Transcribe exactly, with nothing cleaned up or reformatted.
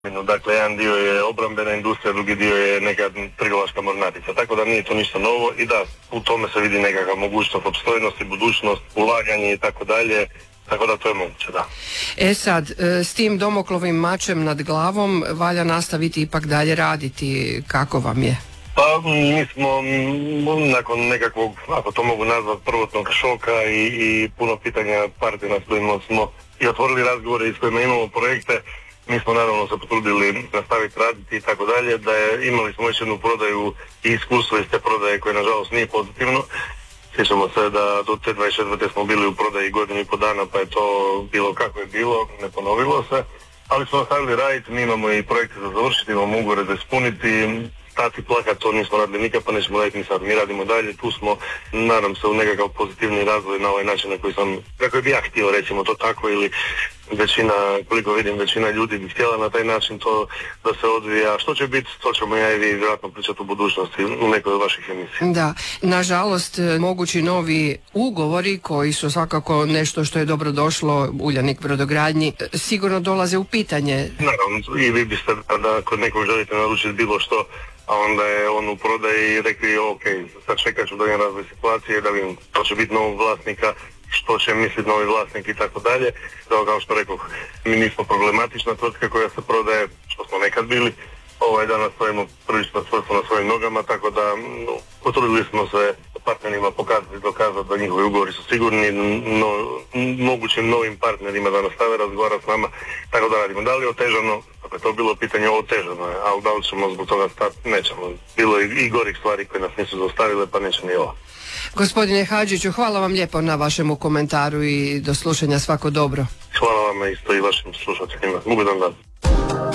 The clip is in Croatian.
Dakle, jedan dio je obrambena industrija, drugi dio je neka trgovačka mornarica, tako da nije to ništa novo i da u tome se vidi nekakva mogućnost opstojnosti, budućnost, ulaganje i tako dalje, tako da to je moguće, da. E sad, s tim Domoklovim mačem nad glavom valja nastaviti ipak dalje raditi, kako vam je? Pa mi smo nakon nekakvog, ako to mogu nazvati, prvotnog šoka i, i puno pitanja partnera s kojima smo i otvorili razgovore i s kojima imamo projekte, mi smo naravno se potrudili nastaviti raditi i tako dalje, da je, imali smo još jednu prodaju i iskustvo iz te prodaje koje nažalost nije pozitivno. Sjećamo se da do te dvadeset četvrte smo bili u prodaji godinu i po dana, pa je to bilo kako je bilo, ne ponovilo se, ali smo nastavili raditi, mi imamo i projekte za završiti, imamo ugovore za ispuniti, stati plakat, to nismo radili nikad, pa nećemo raditi ni sad, mi radimo dalje, tu smo, nadam se, u nekakav pozitivni razvoj na ovaj način na koji sam, kako bi ja htio, recimo to tako, ili većina, koliko vidim, većina ljudi bi htjela na taj način to da se odvija. Što će biti, to ćemo ja i vi vjerojatno pričati u budućnosti u nekoj od vaših emisija. Da, nažalost, mogući novi ugovori koji su svakako nešto što je dobro došlo Uljanik brodogradnji, sigurno dolaze u pitanje. Naravno, i vi biste da kod nekog želite naručiti bilo što, a onda je on u prodaji i rekli ok, sad čekat ću da je razvoj situacije, da vidim, to će biti novog vlasnika, što će misliti novi vlasnik i tako dalje. Evo, kao što rekoh, mi nismo problematična tvrtka koja se prodaje, što smo nekad bili. Ovaj danas stojimo prilično čvrsto na svojim nogama, tako da no, potrudili smo se partnerima pokazati i dokazati da njihovi ugovori su sigurni, no, mogućim novim partnerima da nastave razgovarati s nama, tako da radimo. Da li je otežano? Ako je to bilo pitanje, otežano je, ali da li ćemo zbog toga stati? Nećemo. Bilo je i gorih stvari koje nas nisu zaustavile, pa neće ni ovo. Gospodine Hadžiću, hvala vam lijepo na vašemu komentaru i do slušanja, svako dobro. Hvala vam isto i vašim slušateljima. Ugodan dan.